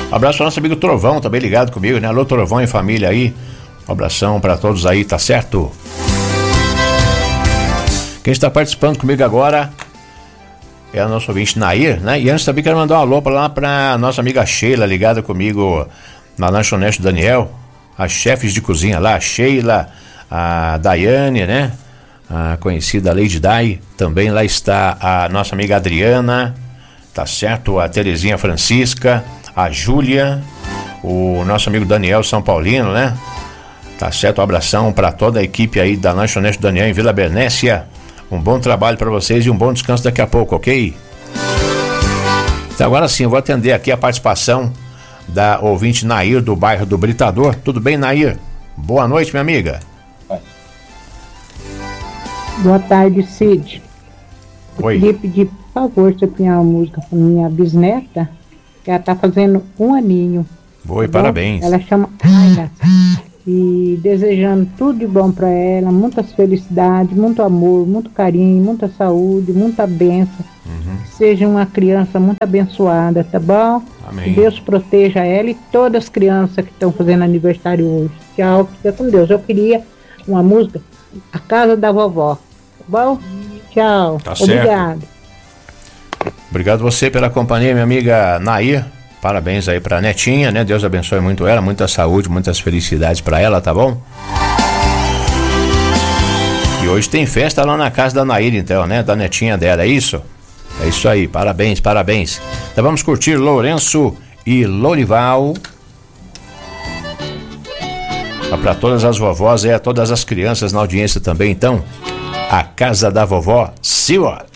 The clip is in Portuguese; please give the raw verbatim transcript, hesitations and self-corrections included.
Um abraço para nosso amigo Trovão, também ligado comigo, né? Alô, Trovão e família aí. Um abração para todos aí, tá certo? Quem está participando comigo agora é a nossa ouvinte Nair, né? E antes também quero mandar um alô para lá para nossa amiga Sheila, ligada comigo na lanchonete Daniel, as chefes de cozinha lá, a Sheila, a Daiane, né? A conhecida Lady Dai, também lá está a nossa amiga Adriana, tá certo? A Terezinha Francisca, a Júlia, o nosso amigo Daniel São Paulino, né? Tá certo? Um abração para toda a equipe aí da lanchonete Daniel em Vila Bernécia. Um bom trabalho para vocês e um bom descanso daqui a pouco, ok? Então agora sim, eu vou atender aqui a participação da ouvinte Nair do bairro do Britador. Tudo bem, Nair? Boa noite, minha amiga. Boa tarde, Cid. Eu Oi. queria pedir, por favor, se eu tinha uma música para minha bisneta, que ela tá fazendo um aninho. Oi, tá parabéns. Ela chama Aina. E desejando tudo de bom para ela, muitas felicidades, muito amor, muito carinho, muita saúde, muita bênção. Uhum. Que seja uma criança muito abençoada, tá bom? Amém. Que Deus proteja ela e todas as crianças que estão fazendo aniversário hoje. Tchau, fica com Deus. Eu queria uma música, A Casa da Vovó. Tá bom? Tchau. Tá certo. Obrigado. Obrigado você pela companhia, minha amiga Nair. Parabéns aí pra netinha, né? Deus abençoe muito ela, muita saúde, muitas felicidades pra ela, tá bom? E hoje tem festa lá na casa da Nair, então, né? Da netinha dela, é isso? É isso aí, parabéns, parabéns. Então vamos curtir Lourenço e Lorival. Para todas as vovós e a todas as crianças na audiência também, então. A Casa da Vovó, Silas.